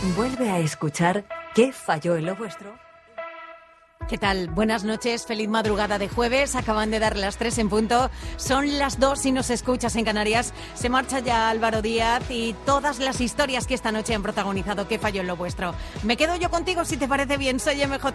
Vuelve a escuchar ¿Qué falló en lo vuestro? ¿Qué tal? Buenas noches, feliz madrugada de jueves. Acaban de dar las 3 en punto. Son las 2 si nos escuchas en Canarias. Se marcha ya Álvaro Díaz y todas las historias que esta noche han protagonizado ¿Qué falló en lo vuestro? Me quedo yo contigo si te parece bien. Soy MJ